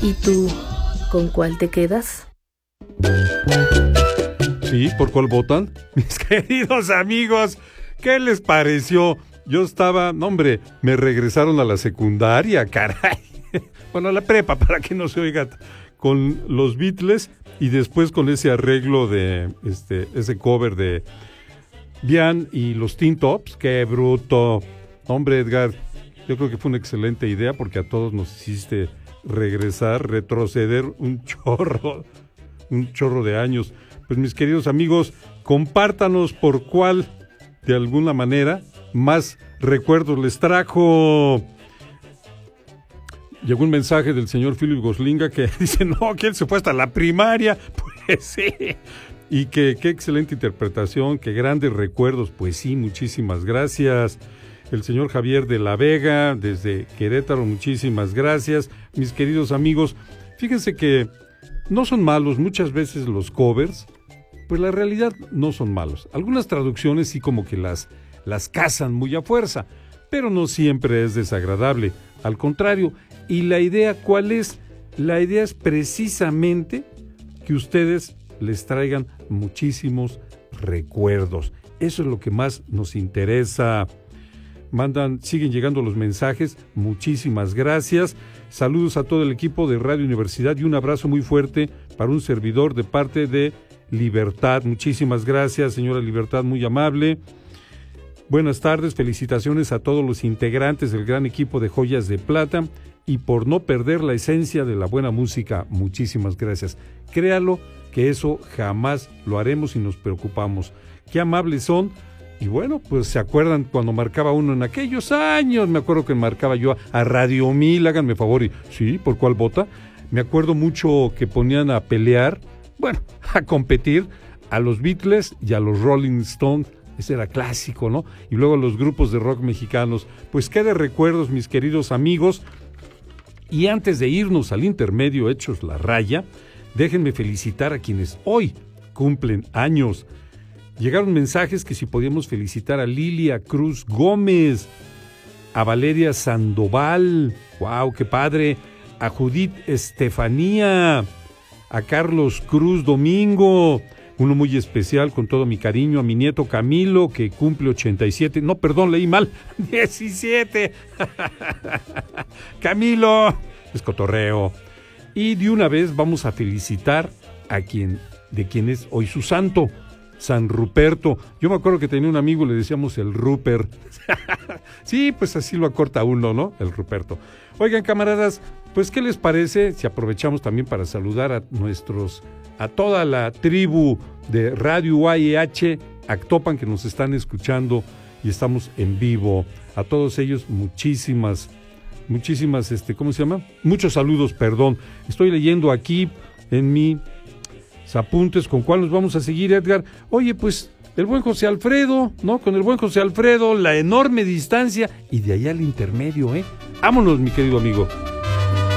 ¿Y tú, con cuál te quedas? Sí, ¿por cuál votan? Mis queridos amigos, ¿qué les pareció? Yo estaba, no hombre, me regresaron a la secundaria, caray. Bueno, a la prepa, para que no se oiga, con los Beatles y después con ese arreglo de, ese cover de Diane y los Teen Tops. ¡Qué bruto! Hombre, Edgar, yo creo que fue una excelente idea porque a todos nos hiciste regresar, retroceder un chorro de años. Pues mis queridos amigos, compártanos por cuál, de alguna manera, más recuerdos les trajo. Llegó un mensaje del señor Philip Goslinga que dice, no, que él se fue hasta la primaria. Pues sí. Y que qué excelente interpretación, qué grandes recuerdos. Pues sí, muchísimas gracias. El señor Javier de la Vega, desde Querétaro, muchísimas gracias. Mis queridos amigos, fíjense que no son malos muchas veces los covers, pues la realidad no son malos. Algunas traducciones sí como que las cazan muy a fuerza, pero no siempre es desagradable. Al contrario, ¿y la idea cuál es? La idea es precisamente que ustedes les traigan muchísimos recuerdos. Eso es lo que más nos interesa. Siguen llegando los mensajes, muchísimas gracias. Saludos a todo el equipo de Radio Universidad y un abrazo muy fuerte para un servidor de parte de Libertad. Muchísimas gracias, señora Libertad, muy amable. Buenas tardes, felicitaciones a todos los integrantes del gran equipo de Joyas de Plata y por no perder la esencia de la buena música. Muchísimas gracias. Créalo que eso jamás lo haremos y nos preocupamos. Qué amables son. Y bueno, pues se acuerdan cuando marcaba uno en aquellos años, me acuerdo que marcaba yo a Radio 1000, háganme favor, y sí, ¿por cuál vota? Me acuerdo mucho que ponían a pelear, bueno, a competir a los Beatles y a los Rolling Stones, ese era clásico, ¿no? Y luego a los grupos de rock mexicanos. Pues qué de recuerdos, mis queridos amigos. Y antes de irnos al intermedio hechos la raya, déjenme felicitar a quienes hoy cumplen años. Llegaron mensajes que si podíamos felicitar a Lilia Cruz Gómez, a Valeria Sandoval, wow, qué padre, a Judith Estefanía, a Carlos Cruz Domingo, uno muy especial con todo mi cariño, a mi nieto Camilo, que cumple 87, no, perdón, leí mal, 17, Camilo, es cotorreo. Y de una vez vamos a felicitar de quien es hoy su santo, San Ruperto. Yo me acuerdo que tenía un amigo, le decíamos el Rupert. Sí, pues así lo acorta uno, ¿no? El Ruperto. Oigan, camaradas, pues ¿qué les parece si aprovechamos también para saludar a toda la tribu de Radio UAEH Actopan que nos están escuchando y estamos en vivo? A todos ellos muchísimas, ¿cómo se llama? Muchos saludos, perdón. Estoy leyendo aquí en mi apuntes con cuál nos vamos a seguir, Edgar. Oye, pues el buen José Alfredo, ¿no? Con el buen José Alfredo, la enorme distancia y de allá al intermedio, ¿eh? Vámonos, mi querido amigo.